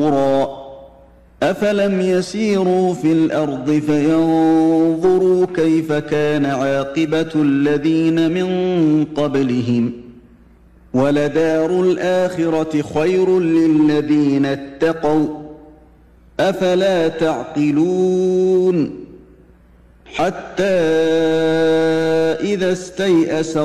القرى أفلم يسيروا في الأرض فينظروا كيف كان عاقبة الذين من قبلهم ولدار الآخرة خير للذين اتقوا أفلا تعقلون حتى إذا استيأس